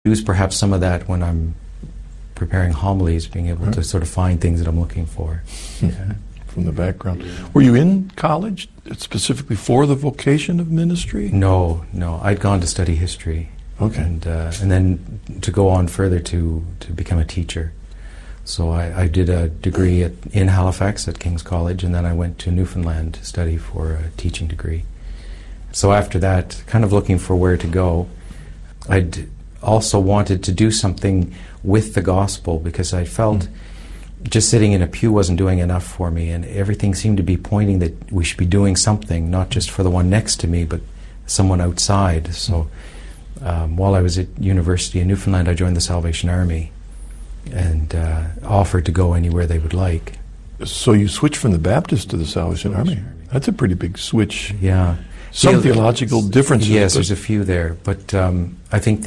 use perhaps some of that when I'm preparing homilies, being able to sort of find things that I'm looking for. Yeah. From the background. Were you in college specifically for the vocation of ministry? No. I'd gone to study history. Okay. And then to go on further to become a teacher. So I did a degree in Halifax at King's College, and then I went to Newfoundland to study for a teaching degree. So after that, kind of looking for where to go, I'd also wanted to do something with the gospel, because I felt just sitting in a pew wasn't doing enough for me, and everything seemed to be pointing that we should be doing something, not just for the one next to me, but someone outside. So while I was at university in Newfoundland, I joined the Salvation Army and offered to go anywhere they would like. So you switched from the Baptist to the Salvation Army. That's a pretty big switch. Yeah. Some theological differences. Yes, there's a few there, but I think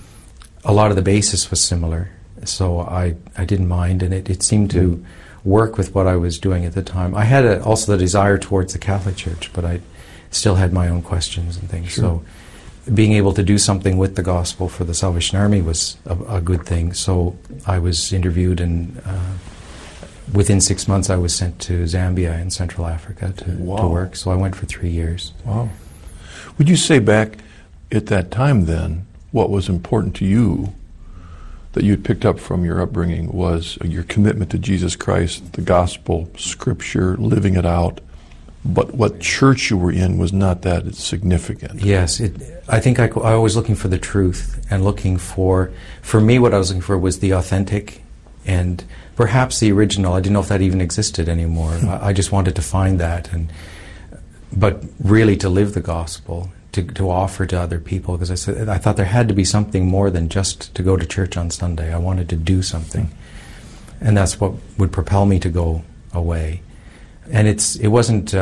a lot of the basis was similar, so I didn't mind, and it seemed to work with what I was doing at the time. I had also the desire towards the Catholic Church, but I still had my own questions and things. Sure. So being able to do something with the gospel for the Salvation Army was a good thing. So I was interviewed, and within 6 months I was sent to Zambia in Central Africa to work. So I went for 3 years. Wow. Would you say back at that time then, what was important to you that you had picked up from your upbringing was your commitment to Jesus Christ, the gospel, Scripture, living it out, but what church you were in was not that significant? Yes, I think I was looking for the truth, and looking for me what I was looking for was the authentic and perhaps the original. I didn't know if that even existed anymore. I just wanted to find that, but really to live the gospel, to offer to other people, because I thought there had to be something more than just to go to church on Sunday. I wanted to do something, and that's what would propel me to go away. And it wasn't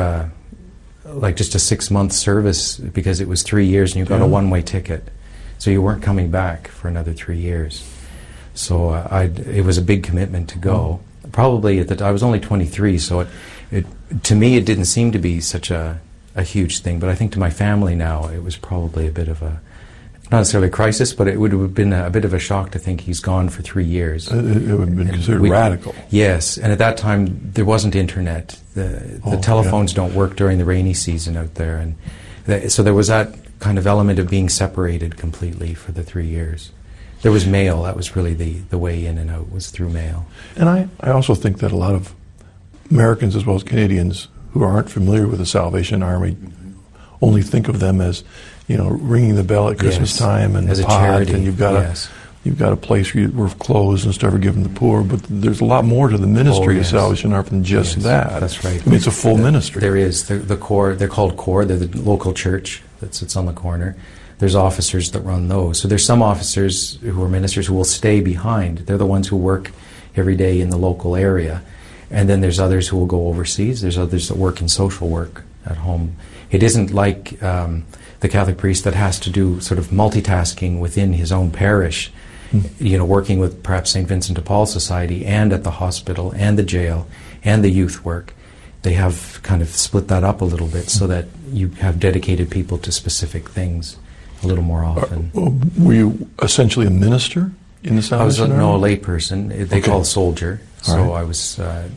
like just a 6-month service, because it was 3 years and you got a one-way ticket, so you weren't coming back for another 3 years. So it was a big commitment to go. Probably I was only 23, so to me it didn't seem to be such a huge thing, but I think to my family now it was probably a bit of not necessarily a crisis, but it would have been a bit of a shock to think he's gone for 3 years. It would have been considered radical. Yes, and at that time there wasn't internet. The telephones don't work during the rainy season out there, and so there was that kind of element of being separated completely for the 3 years. There was mail. That was really the way in and out, was through mail. And I also think that a lot of Americans as well as Canadians who aren't familiar with the Salvation Army only think of them as, ringing the bell at Christmas time and as the a pot, charity. and you've got a place where clothes and stuff are given to the poor. But there's a lot more to the ministry of Salvation Army than just that. That's right. I mean, it's a full ministry. There is the core. They're called core. They're the local church that sits on the corner. There's officers that run those. So there's some officers who are ministers who will stay behind. They're the ones who work every day in the local area. And then there's others who will go overseas. There's others that work in social work at home. It isn't like the Catholic priest that has to do sort of multitasking within his own parish, working with perhaps St. Vincent de Paul Society and at the hospital and the jail and the youth work. They have kind of split that up a little bit so that you have dedicated people to specific things a little more often. Were you essentially a minister in the Salvation Army? No, a lay person. They call a soldier. So I was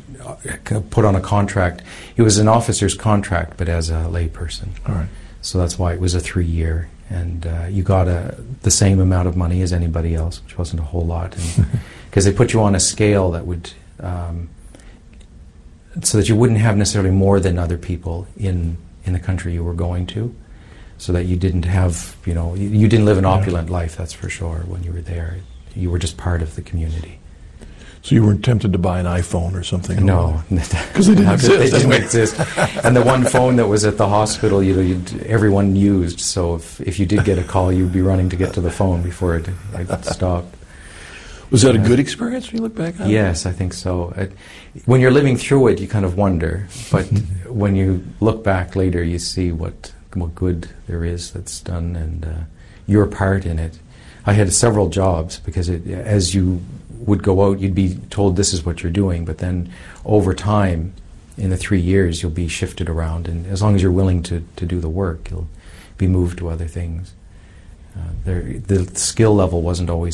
put on a contract. It was an officer's contract, but as a lay person. All right. So that's why it was a 3-year, and you got the same amount of money as anybody else, which wasn't a whole lot, because they put you on a scale that would, so that you wouldn't have necessarily more than other people in the country you were going to, so that you didn't have, you didn't live an opulent life, that's for sure, when you were there. You were just part of the community. So you weren't tempted to buy an iPhone or something? No. Because they didn't exist. They didn't exist. And the one phone that was at the hospital, everyone used, so if you did get a call, you'd be running to get to the phone before it stopped. Was that a good experience when you look back on it? Yes, I think so. When you're living through it, you kind of wonder, but when you look back later, you see what good there is that's done, and your part in it. I had several jobs, because as you would go out, you'd be told this is what you're doing, but then over time, in the 3 years, you'll be shifted around, and as long as you're willing to do the work, you'll be moved to other things. The skill level wasn't always